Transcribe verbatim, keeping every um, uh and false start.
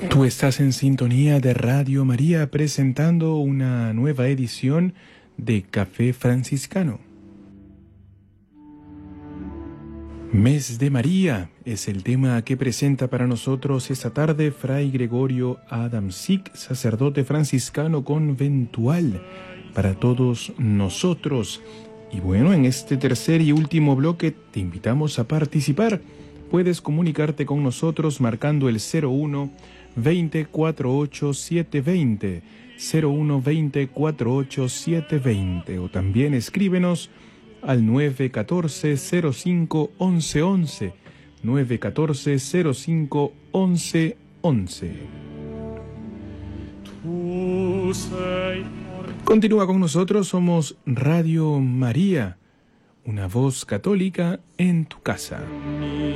Tú estás en sintonía de Radio María presentando una nueva edición de Café Franciscano. Mes de María es el tema que presenta para nosotros esta tarde Fray Gregorio Adamczyk, sacerdote franciscano conventual para todos nosotros. Y bueno, en este tercer y último bloque te invitamos a participar. Puedes comunicarte con nosotros marcando el cero uno veinte cuarenta y ocho setecientos veinte, cero uno veinte cuarenta y ocho setecientos veinte, o también escríbenos al nueve uno cuatro cero cinco once once, nueve uno cuatro cero cinco once once. Continúa con nosotros, somos Radio María, una voz católica en tu casa.